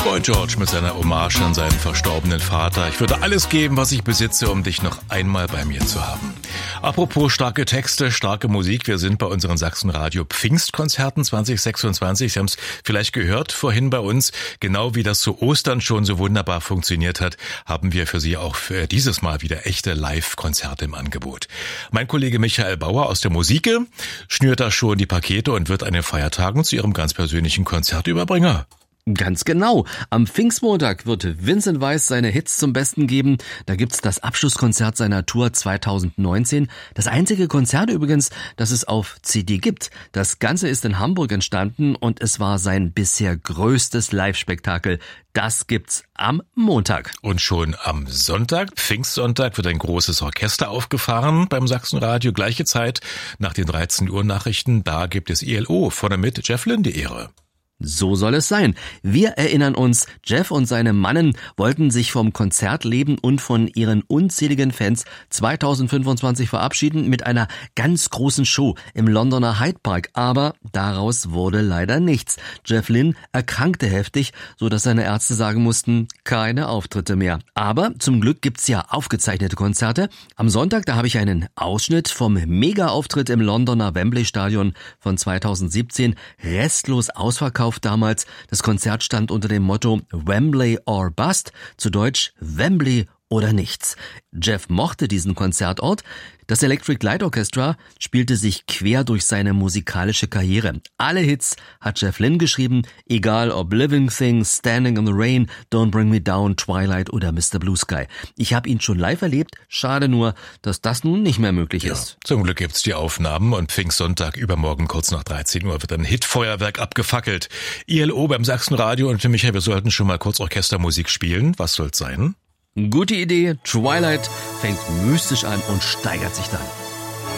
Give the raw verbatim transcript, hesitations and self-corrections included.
Boy George mit seiner Hommage an seinen verstorbenen Vater. Ich würde alles geben, was ich besitze, um dich noch einmal bei mir zu haben. Apropos starke Texte, starke Musik. Wir sind bei unseren Sachsen-Radio Pfingstkonzerten zwanzig sechsundzwanzig. Sie haben es vielleicht gehört vorhin bei uns. Genau wie das zu Ostern schon so wunderbar funktioniert hat, haben wir für Sie auch für dieses Mal wieder echte Live-Konzerte im Angebot. Mein Kollege Michael Bauer aus der Musike schnürt da schon die Pakete und wird an den Feiertagen zu Ihrem ganz persönlichen Konzertüberbringer. Ganz genau. Am Pfingstmontag wird Vincent Weiss seine Hits zum Besten geben. Da gibt's das Abschlusskonzert seiner Tour zwanzig neunzehn. Das einzige Konzert übrigens, das es auf C D gibt. Das Ganze ist in Hamburg entstanden und es war sein bisher größtes Live-Spektakel. Das gibt's am Montag. Und schon am Sonntag, Pfingstsonntag, wird ein großes Orchester aufgefahren beim Sachsenradio. Gleiche Zeit nach den dreizehn Uhr Nachrichten. Da gibt es I L O. Vorne mit Jeff Lynne die Ehre. So soll es sein. Wir erinnern uns, Jeff und seine Mannen wollten sich vom Konzertleben und von ihren unzähligen Fans zwanzig fünfundzwanzig verabschieden mit einer ganz großen Show im Londoner Hyde Park. Aber daraus wurde leider nichts. Jeff Lynne erkrankte heftig, so dass seine Ärzte sagen mussten, keine Auftritte mehr. Aber zum Glück gibt's ja aufgezeichnete Konzerte. Am Sonntag, da habe ich einen Ausschnitt vom Mega-Auftritt im Londoner Wembley Stadion von zweitausendsiebzehn. Restlos ausverkauft damals. Das Konzert stand unter dem Motto Wembley or Bust, zu Deutsch Wembley oder nichts. Jeff mochte diesen Konzertort. Das Electric Light Orchestra spielte sich quer durch seine musikalische Karriere. Alle Hits hat Jeff Lynne geschrieben, egal ob Living Things, Standing in the Rain, Don't Bring Me Down, Twilight oder Mister Blue Sky. Ich habe ihn schon live erlebt, schade nur, dass das nun nicht mehr möglich ja, ist. Zum Glück gibt's die Aufnahmen und Pfingstsonntag übermorgen kurz nach dreizehn Uhr wird ein Hitfeuerwerk abgefackelt. I L O beim Sachsenradio und Michael, wir sollten schon mal kurz Orchestermusik spielen. Was soll's sein? Gute Idee, Twilight fängt mystisch an und steigert sich dann.